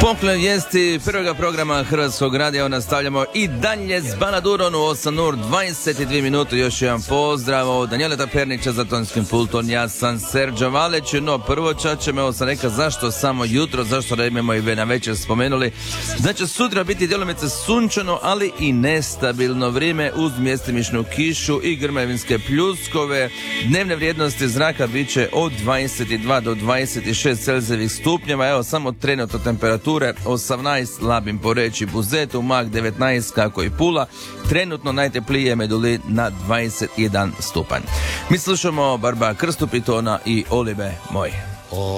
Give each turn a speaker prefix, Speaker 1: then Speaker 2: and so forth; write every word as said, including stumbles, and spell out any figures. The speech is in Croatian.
Speaker 1: Poklon vijesti prvoga programa Hrvatskog radija. Nastavljamo i dalje s Banaduron u osam ur dvadeset dvije minute. Još jedan pozdrav od Daniela Pernića za tonskim pultom. Ja sam Serđo Valeć. No prvo čačem, evo sam rekao zašto samo jutro, zašto da imamo i na večer spomenuli. Znači sutra biti djelomice sunčano, ali i nestabilno vrijeme uz mjestimičnu kišu i grmevinske pljuskove. Dnevne vrijednosti zraka bit će od dvadeset dva do dvadeset šest celzijevih stupnjeva. Evo samo trenutno temperatura osamnaest Labin, Poreč i Buzet, Umag devetnaest kako i Pula. Trenutno najteplije Medulin na dvadeset jedan stupanj. Mi slušamo Barba Krstupitona i Olive moje.